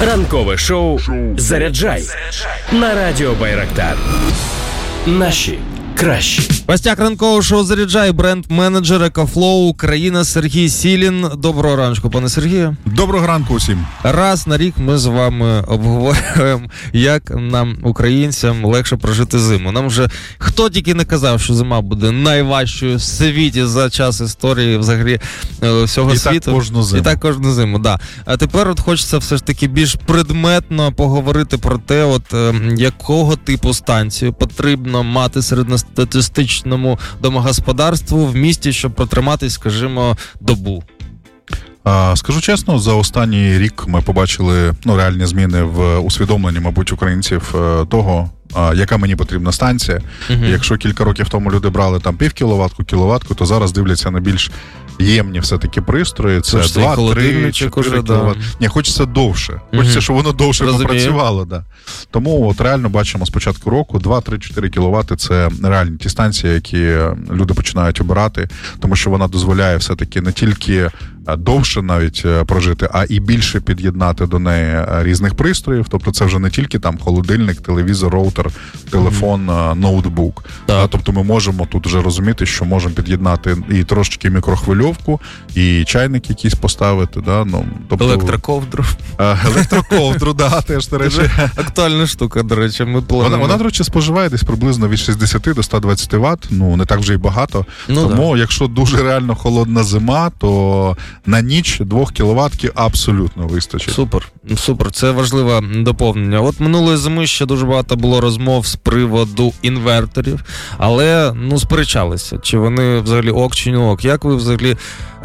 Ранкове шоу «Заряджай» на Радіо Байрактар. Наші кращі. В гостях ранкового шоу «Заряджай» бренд-менеджер Екофлоу Україна Сергій Сілін. Доброго ранку, пане Сергію. Доброго ранку усім. Раз на рік ми з вами обговорюємо, як нам, українцям, легше прожити зиму. Нам вже хто тільки не казав, що зима буде найважчою в світі за час історії взагалі всього світу. І так кожну зиму. Да. А тепер от хочеться все ж таки більш предметно поговорити про те, от якого типу станцію потрібно мати середньостатистичному домогосподарству в місті, щоб протриматись, скажімо, добу. Скажу чесно, за останній рік ми побачили реальні зміни в усвідомленні, мабуть, українців того, яка мені потрібна станція. Якщо кілька років тому люди брали там пів кіловатку, то зараз дивляться на більш ємні все-таки пристрої. Це 2, 3, 4 кіловат. Ні, хочеться довше. Хочеться, щоб воно довше попрацювало. Да. Тому от реально бачимо з початку року 2, 3, 4 кіловати – це реальні ті станції, які люди починають обирати, тому що вона дозволяє все-таки не тільки довше навіть прожити, а і більше під'єднати до неї різних пристроїв. Тобто це вже не тільки там холодильник, телевізор, роутер, телефон, ноутбук. Тобто ми можемо тут вже розуміти, що можемо під'єднати і трошечки мікрохвильовку, і чайник якийсь поставити. Да? Тобто... Електроковдру. Електроковдру, да, теж, до речі. Актуальна штука, до речі. Вона, до речі, споживає десь приблизно від 60 до 120 Вт. Не так вже й багато. Тому, якщо дуже реально холодна зима, то на ніч 2 кіловатки абсолютно вистачить. Супер. Це важливе доповнення. От минулої зими ще дуже багато було розмов з приводу інверторів, але, сперечалися, чи вони взагалі ок, чи не ок. Як ви взагалі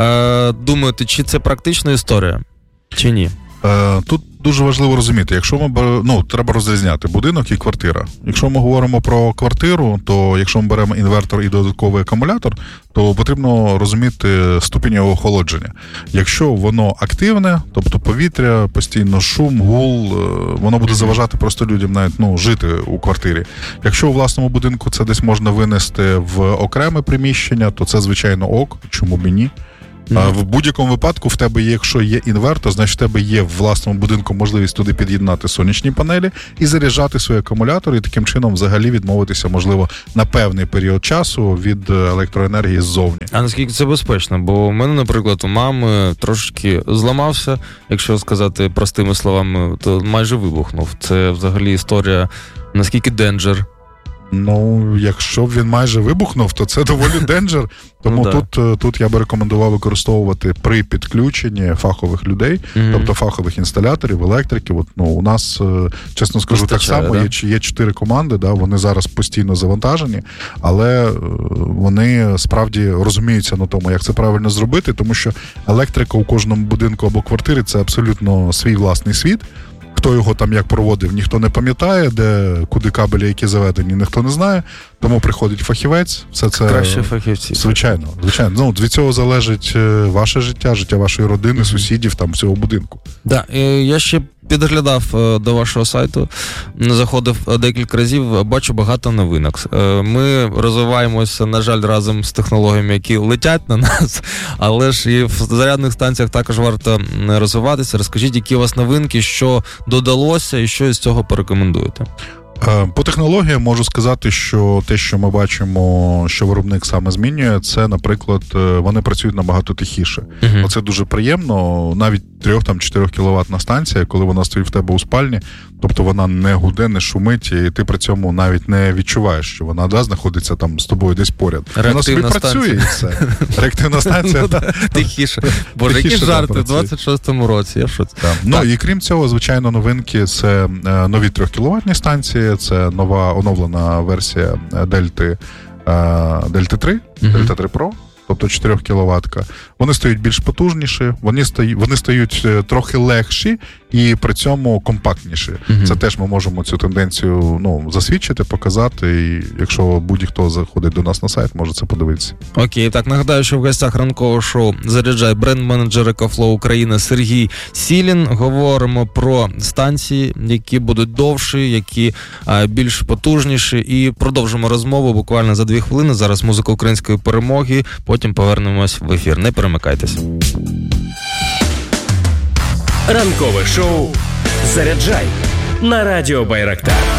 думаєте, чи це практична історія, чи ні? Тут дуже важливо розуміти, якщо ми треба розрізняти будинок і квартира. Якщо ми говоримо про квартиру, то якщо ми беремо інвертор і додатковий акумулятор, то потрібно розуміти ступінь його охолодження. Якщо воно активне, тобто повітря, постійно шум, гул, воно буде заважати просто людям навіть жити у квартирі. Якщо у власному будинку це десь можна винести в окреме приміщення, то це звичайно ок, чому б і ні. В будь-якому випадку в тебе є, якщо є інвертор, значить в тебе є в власному будинку можливість туди під'єднати сонячні панелі і заряджати свій акумулятор, і таким чином взагалі відмовитися, можливо, на певний період часу від електроенергії ззовні. А наскільки це безпечно? Бо у мене, наприклад, у мами трошки зламався, якщо сказати простими словами, то майже вибухнув. Це взагалі історія, наскільки денджер. Якщо б він майже вибухнув, то це доволі денджер. Тому тут я би рекомендував використовувати при підключенні фахових людей, тобто фахових інсталяторів, електриків. У нас, чесно скажу, так само, є 4 команди, вони зараз постійно завантажені, але вони справді розуміються на тому, як це правильно зробити, тому що електрика у кожному будинку або квартирі – це абсолютно свій власний світ. Хто його там як проводив, ніхто не пам'ятає, куди кабелі, які заведені, ніхто не знає. Тому приходить фахівець, все це... Краще фахівці. Звичайно. Від цього залежить ваше життя вашої родини, сусідів, всього будинку. Я ще підглядав до вашого сайту, заходив декілька разів, бачу багато новинок. Ми розвиваємося, на жаль, разом з технологіями, які летять на нас, але ж і в зарядних станціях також варто розвиватися. Розкажіть, які у вас новинки, що додалося і що із цього порекомендуєте? По технологіям можу сказати, що те, що ми бачимо, що виробник саме змінює, це, наприклад, вони працюють набагато тихіше. Оце дуже приємно. Навіть 3-4 кіловатна станція, коли вона стоїть в тебе у спальні, тобто вона не гуде, не шумить, і ти при цьому навіть не відчуваєш, що вона з тобою з тобою десь поряд. Вона собі працює і все. Реактивна станція. Тихіше. Боже, які жарти в 26-му році. І крім цього, звичайно, новинки – це нові 3-кіловатні станції, це нова оновлена версія Delta 3, Delta 3 Pro. Тобто 4 кіловатка. Вони стають більш потужніші, вони стають трохи легші і при цьому компактніші. Це теж ми можемо цю тенденцію засвідчити, показати, і якщо будь-хто заходить до нас на сайт, може це подивитися. Окей, нагадаю, що в гостях ранкового шоу «Заряджай» бренд-менеджер Екофлоу України Сергій Сілін. Говоримо про станції, які будуть довші, які більш потужніші, і продовжимо розмову буквально за 2 хвилини. Зараз музика української перемоги, потім повернемось в ефір. Не перемикайтесь. Ранкове шоу Заряджай на радіо Байрактар.